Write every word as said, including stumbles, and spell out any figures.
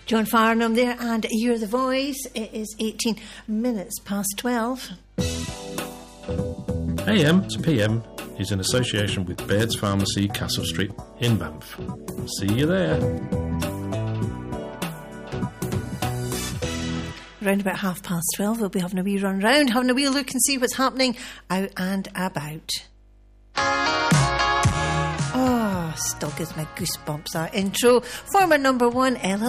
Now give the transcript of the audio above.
John Farnham there, and You're the Voice. It is eighteen minutes past twelve. A M to P M is in association with Baird's Pharmacy, Castle Street in Banff. See you there. Around about half past twelve, we'll be having a wee run round, having a wee look and see what's happening out and about. Oh, still gives me goosebumps, that intro. Former number one, Ella